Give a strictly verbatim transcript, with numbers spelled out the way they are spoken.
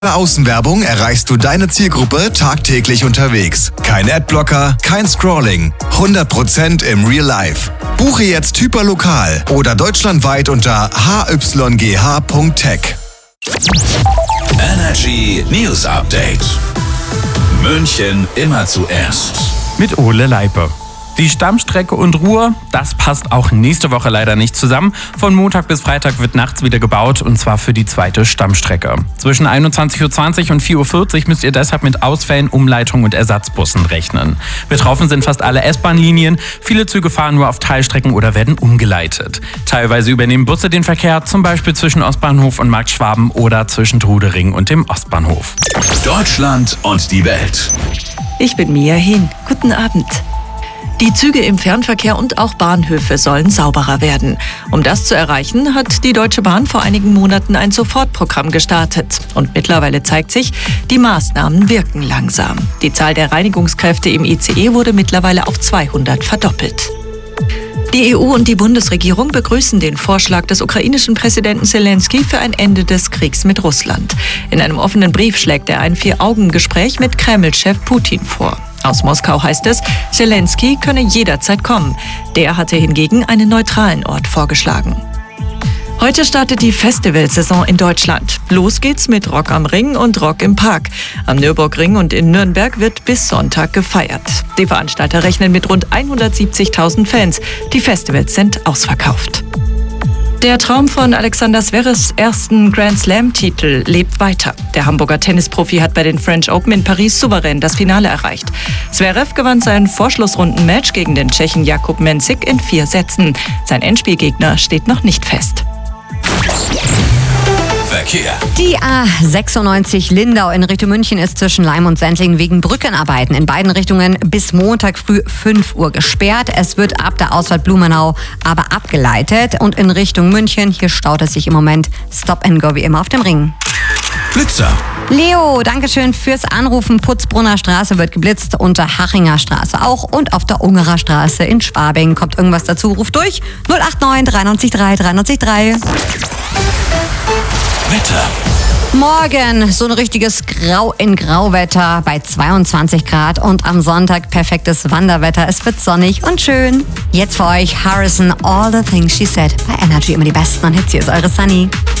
Bei Außenwerbung erreichst du deine Zielgruppe tagtäglich unterwegs. Kein Adblocker, kein Scrolling. hundert Prozent im Real Life. Buche jetzt hyperlokal oder deutschlandweit unter h y g h punkt tech. Energy News Update. München immer zuerst. Mit Ole Leipe. Die Stammstrecke und Ruhe, das passt auch nächste Woche leider nicht zusammen. Von Montag bis Freitag wird nachts wieder gebaut, und zwar für die zweite Stammstrecke. Zwischen einundzwanzig Uhr zwanzig und vier Uhr vierzig müsst ihr deshalb mit Ausfällen, Umleitungen und Ersatzbussen rechnen. Betroffen sind fast alle S-Bahn-Linien. Viele Züge fahren nur auf Teilstrecken oder werden umgeleitet. Teilweise übernehmen Busse den Verkehr, zum Beispiel zwischen Ostbahnhof und Markt Schwaben oder zwischen Trudering und dem Ostbahnhof. Deutschland und die Welt. Ich bin Mia Hin. Guten Abend. Die Züge im Fernverkehr und auch Bahnhöfe sollen sauberer werden. Um das zu erreichen, hat die Deutsche Bahn vor einigen Monaten ein Sofortprogramm gestartet. Und mittlerweile zeigt sich, die Maßnahmen wirken langsam. Die Zahl der Reinigungskräfte im I C E wurde mittlerweile auf zweihundert verdoppelt. Die E U und die Bundesregierung begrüßen den Vorschlag des ukrainischen Präsidenten Zelensky für ein Ende des Kriegs mit Russland. In einem offenen Brief schlägt er ein Vier-Augen-Gespräch mit Kreml-Chef Putin vor. Aus Moskau heißt es, Zelensky könne jederzeit kommen. Der hatte hingegen einen neutralen Ort vorgeschlagen. Heute startet die Festivalsaison in Deutschland. Los geht's mit Rock am Ring und Rock im Park. Am Nürburgring und in Nürnberg wird bis Sonntag gefeiert. Die Veranstalter rechnen mit rund hundertsiebzigtausend Fans. Die Festivals sind ausverkauft. Der Traum von Alexander Zverevs ersten Grand-Slam-Titel lebt weiter. Der Hamburger Tennisprofi hat bei den French Open in Paris souverän das Finale erreicht. Zverev gewann sein Vorschlussrunden-Match gegen den Tschechen Jakub Mensik in vier Sätzen. Sein Endspielgegner steht noch nicht fest. Verkehr. Die A sechsundneunzig Lindau in Richtung München ist zwischen Leim und Sendling wegen Brückenarbeiten in beiden Richtungen bis Montag früh fünf Uhr gesperrt. Es wird ab der Ausfahrt Blumenau aber abgeleitet. Und in Richtung München, hier staut es sich im Moment Stop and Go wie immer auf dem Ring. Blitzer. Leo, Dankeschön fürs Anrufen. Putzbrunner Straße wird geblitzt, unter Hachinger Straße auch und auf der Ungerer Straße in Schwabing. Kommt irgendwas dazu, ruft durch null acht neun drei neun drei drei neun drei. Wetter. Morgen so ein richtiges Grau in Grauwetter bei zweiundzwanzig Grad und am Sonntag perfektes Wanderwetter. Es wird sonnig und schön. Jetzt für euch Harrison, All the Things She Said bei Energy, immer die besten Hits. Hier ist eure Sunny.